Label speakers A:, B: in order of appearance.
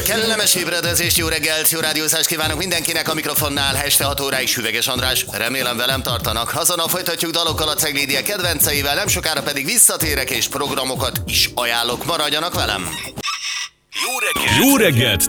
A: Kellemes ébredezést, jó reggelt, jó rádiózást kívánok mindenkinek a mikrofonnál. Este 6 óráig Süveges András. Remélem velem tartanak. Azonnal folytatjuk dalokkal a Ceglédia kedvenceivel, nem sokára pedig visszatérek és programokat is ajánlok. Maradjanak velem!
B: Jó reggelt